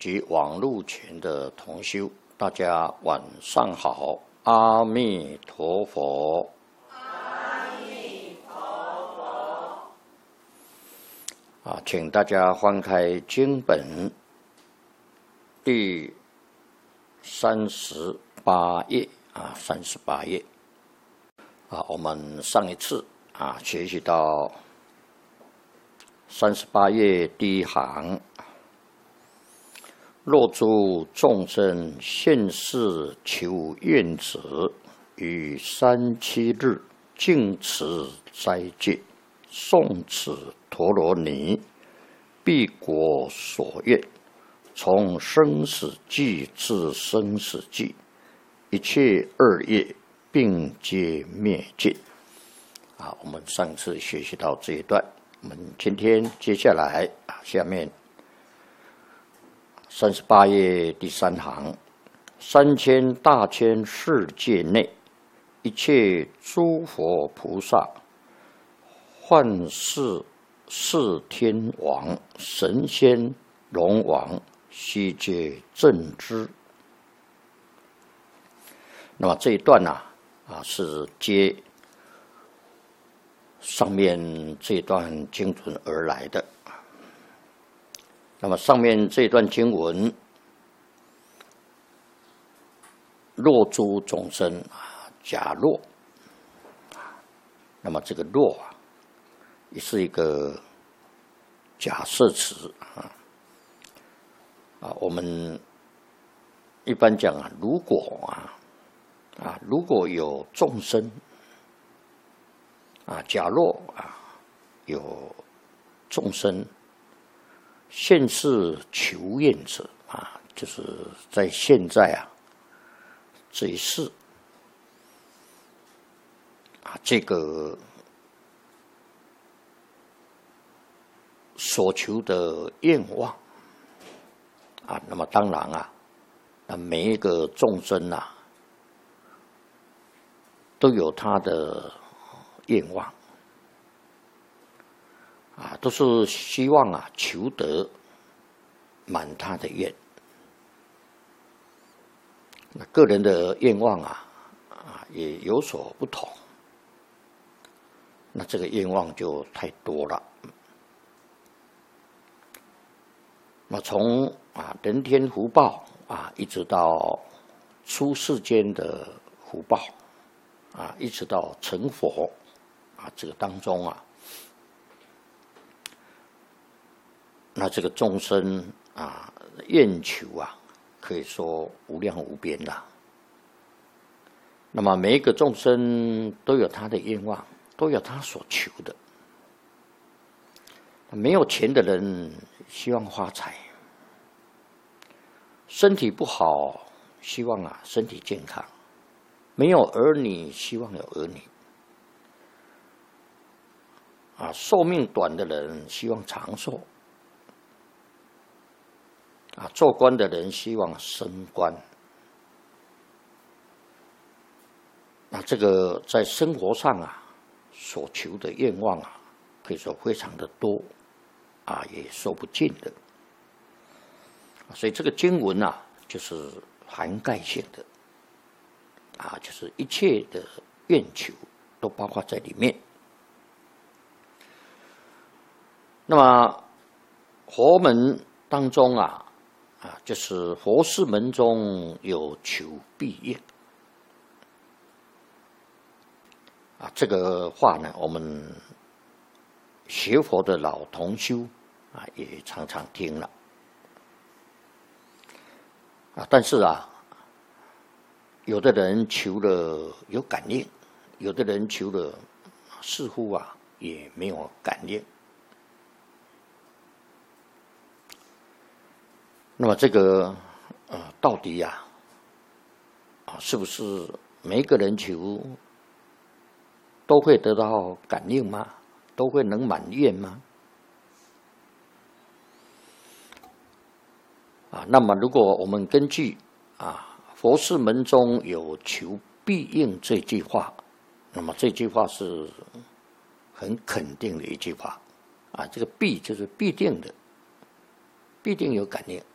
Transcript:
及网络前的同修，大家晚上好，阿弥陀佛。 阿弥陀佛。 请大家翻开经本第38页38页。我们上一次学习到38页第一行，若诸众生现世求愿者，于37日净持斋戒，诵此陀罗尼，必果所愿，从生死际至生死际，一切恶业并皆灭尽。我们上次学习到这一段，我们今天接下来下面38页第3行，3000大千世界内，一切诸佛菩萨、幻世四天王、神仙、龙王，悉皆正知。那么这一段是接上面这段经文而来的。那么上面这段经文，若诸众生假若，那么这个若也是一个假设词我们一般讲如果有众生假若有众生现世求愿者就是在现在这一世这个所求的愿望那么当然那每一个众生都有他的愿望都是希望求得满他的愿。那个人的愿望也有所不同，那这个愿望就太多了。那从人天福报一直到出世间的福报一直到成佛这个当中那这个众生愿求可以说无量无边啦。那么每一个众生都有他的愿望，都有他所求的。没有钱的人希望发财，身体不好希望身体健康，没有儿女希望有儿女寿命短的人希望长寿做官的人希望升官。那这个在生活上所求的愿望可以说非常的多也说不尽的。所以这个经文就是涵盖性的就是一切的愿求都包括在里面。那么佛门当中就是佛事门中有求必应这个话呢，我们学佛的老同修也常常听了但是有的人求了有感应，有的人求了似乎也没有感应。那么这个到底是不是每个人求都会得到感应吗？都会能满愿吗？那么如果我们根据佛事门中有求必应这句话，那么这句话是很肯定的一句话这个必就是必定的，必定有感应